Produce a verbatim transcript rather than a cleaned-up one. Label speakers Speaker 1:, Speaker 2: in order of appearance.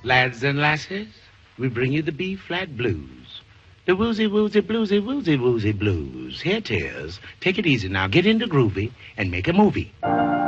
Speaker 1: Lads and lasses, we bring you the B-flat blues. The woozy, woozy, bluesy, woozy, woozy blues. Here it is. Take it easy now. Get into groovy and make a movie.